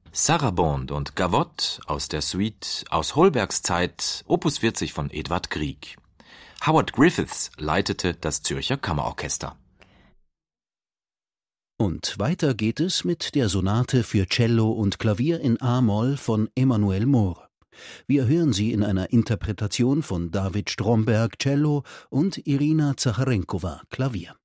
Sarabande und Gavotte aus der Suite Aus Holbergs Zeit, Opus 40 von Edvard Grieg. Howard Griffiths leitete das Zürcher Kammerorchester. Und weiter geht es mit der Sonate für Cello und Klavier in a-Moll von Emanuel Mohr. Wir hören sie in einer Interpretation von David Stromberg Cello und Irina Zacharenkowa Klavier.